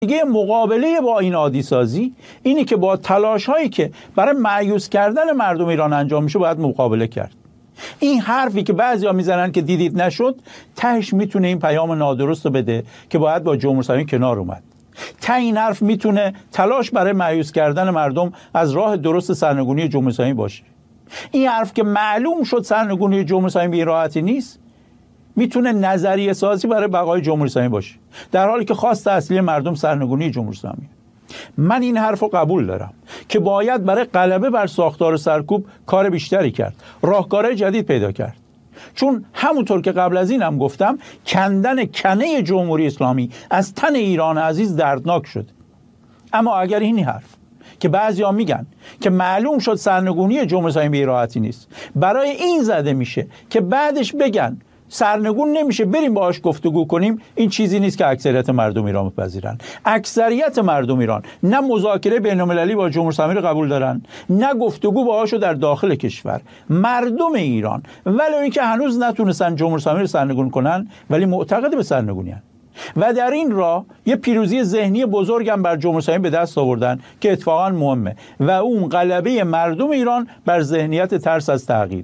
دیگه مقابله با این عادی سازی اینی که با تلاش هایی که برای مایوس کردن مردم ایران انجام میشه باید مقابله کرد. این حرفی که بعضیا میزنن که دیدید نشد، تهش میتونه این پیام نادرست رو بده که باید با جمهوری اسلامی کنار اومد. ته این حرف میتونه تلاش برای مایوس کردن مردم از راه درست سرنگونی جمهوری اسلامی باشه. این حرف که معلوم شد سرنگونی جمهوری اسلامی به راحتی نیست، میتونه نظریه سازی برای بقای جمهوری اسلامی باشه، در حالی که خواست اصلی مردم سرنگونی جمهوری اسلامی. من این حرف رو قبول دارم که باید برای غلبه بر ساختار سرکوب کار بیشتری کرد، راهکارهای جدید پیدا کرد. چون همونطور که قبل از این هم گفتم، کندن کنه جمهوری اسلامی از تن ایران عزیز دردناک شد. اما اگر این حرف که بعضیا میگن که معلوم شد سرنگونی جمهوری اسلامی به راحتی نیست، برای این زده میشه که بعدش بگن سرنگون نمیشه بریم باهاش گفتگو کنیم، این چیزی نیست که اکثریت مردم ایران بپذیرن. اکثریت مردم ایران نه مذاکره بین‌المللی با جمهوری اسلامی رو قبول دارن، نه گفتگو باهاشو در داخل کشور. مردم ایران ولو اینکه هنوز نتونستن جمهوری اسلامی رو سرنگون کنن، ولی معتقد به سرنگونی هستند و در این راه یه پیروزی ذهنی بزرگم بر جمهوری اسلامی به دست آوردن که اتفاقا مهمه و اون غلبه مردم ایران بر ذهنیت ترس از تغییر.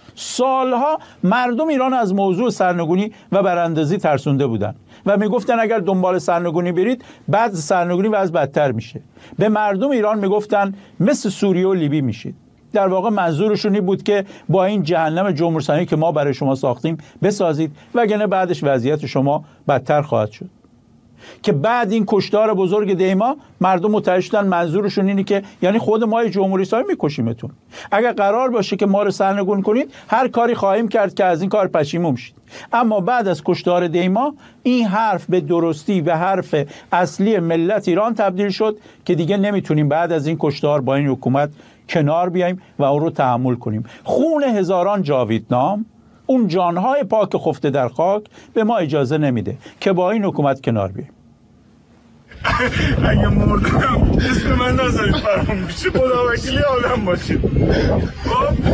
سالها مردم ایران از موضوع سرنگونی و براندازی ترسونده بودن و میگفتن اگر دنبال سرنگونی برید بعد سرنگونی وضع بدتر میشه. به مردم ایران میگفتن مثل سوریه و لیبی میشید. در واقع منظورشون این بود که با این جهنم جمهوری اسلامی که ما برای شما ساختیم بسازید، وگرنه بعدش وضعیت شما بدتر خواهد شد. که بعد این کشتار بزرگ دیما مردم متوجه شدن منظورشون اینه که یعنی خود ما جمهوری اسلامی میکشیمتون. اگر قرار باشه که ما رو سرنگون کنید، هر کاری خواهیم کرد که از این کار پشیمون شید. اما بعد از کشتار دیما این حرف به درستی به حرف اصلی ملت ایران تبدیل شد که دیگه نمیتونیم بعد از این کشتار با این حکومت کنار بیاییم و اون رو تحمل کنیم. خون هزاران جاویدنام، اون جانهای پاک خفته در خاک به ما اجازه نمیده که با این حکومت کنار بیاییم. اگه مردم اسم من نذارید فراموشی، خدا وکیلی آدم باشید.